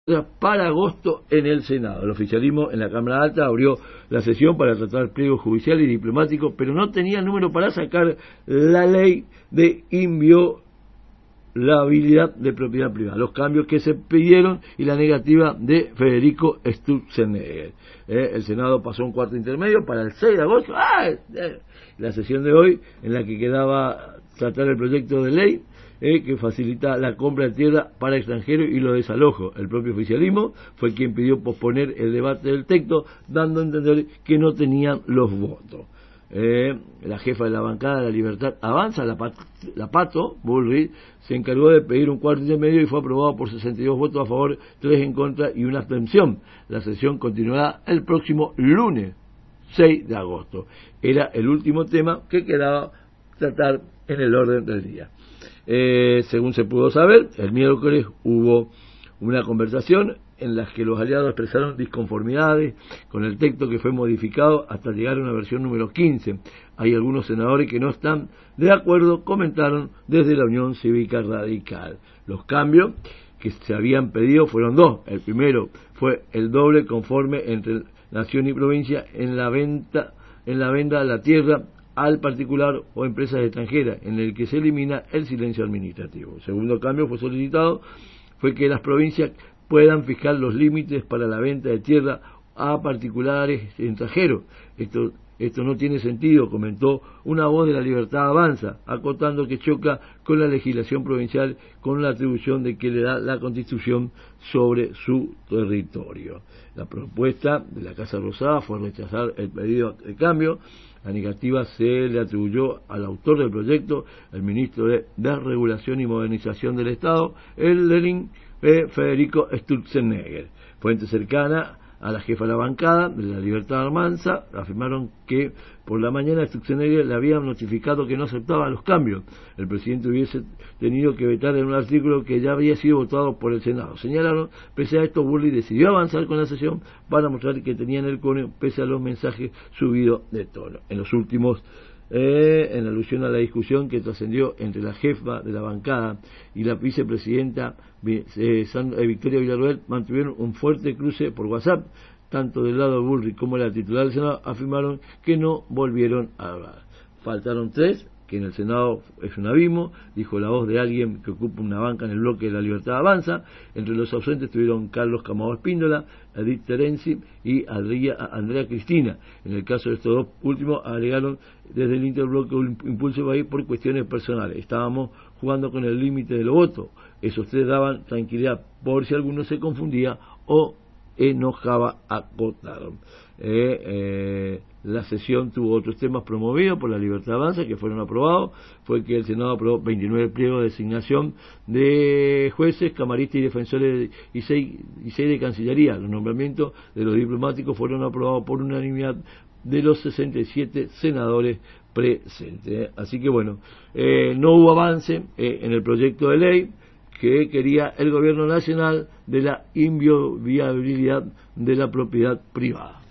para agosto en el Senado. El oficialismo en la Cámara Alta abrió la sesión para tratar pliegos judiciales y diplomáticos, pero no tenía el número para sacar la ley de inviolabilidad de propiedad privada, los cambios que se pidieron y la negativa de Federico Sturzenegger. El Senado pasó un cuarto intermedio para el 6 de agosto, la sesión de hoy, en la que quedaba tratar el proyecto de ley que facilita la compra de tierra para extranjeros y los desalojos. El propio oficialismo fue quien pidió posponer el debate del texto, dando a entender que no tenían los votos. La jefa de la bancada de La Libertad Avanza, la Pato Bullrich, se encargó de pedir un cuarto intermedio y fue aprobado por 62 votos a favor, 3 en contra y una abstención. La sesión continuará el próximo lunes 6 de agosto. Era el último tema que quedaba tratar en el orden del día. Según se pudo saber, el miércoles hubo una conversación en la que los aliados expresaron disconformidades con el texto que fue modificado hasta llegar a una versión número 15. Hay algunos senadores que no están de acuerdo, comentaron desde la Unión Cívica Radical. Los cambios que se habían pedido fueron dos. El primero fue el doble conforme entre nación y provincia en la venta de la tierra al particular o empresas extranjeras, en el que se elimina el silencio administrativo. El segundo cambio fue que las provincias puedan fijar los límites para la venta de tierra a particulares extranjeros. Esto no tiene sentido, comentó una voz de La Libertad Avanza, acotando que choca con la legislación provincial, con la atribución de que le da la Constitución sobre su territorio. La propuesta de la Casa Rosada fue rechazar el pedido de cambio. La negativa se le atribuyó al autor del proyecto, el ministro de Desregulación y Modernización del Estado, el Lenin Federico Sturzenegger. Fuente cercana a la jefa de la bancada de La Libertad Avanza afirmaron que por la mañana Sturzenegger le habían notificado que no aceptaba los cambios. El presidente hubiese tenido que vetar en un artículo que ya había sido votado por el Senado. Señalaron, pese a esto, Bullrich decidió avanzar con la sesión para mostrar que tenían el coneo pese a los mensajes subidos de tono. En los últimos en alusión a la discusión que trascendió entre la jefa de la bancada y la vicepresidenta Victoria Villarroel, mantuvieron un fuerte cruce por WhatsApp. Tanto del lado de Bullrich como la titular del Senado afirmaron que no volvieron a hablar. Faltaron tres, que en el Senado es un abismo, dijo la voz de alguien que ocupa una banca en el bloque de La Libertad Avanza. Entre los ausentes estuvieron Carlos Camado Espíndola, Edith Terenzi y Andrea Cristina. En el caso de estos dos últimos, agregaron desde el interbloque un impulso país por cuestiones personales. Estábamos jugando con el límite de los votos. Esos tres daban tranquilidad por si alguno se confundía o enojaba, acotaron. La sesión tuvo otros temas promovidos por La Libertad Avanza que fueron aprobados. Fue que el Senado aprobó 29 pliegos de designación de jueces, camaristas y defensores y 6 de Cancillería. Los nombramientos de los diplomáticos fueron aprobados por unanimidad de los 67 senadores presentes. Así que bueno, no hubo avance en el proyecto de ley que quería el gobierno nacional de la inviolabilidad de la propiedad privada.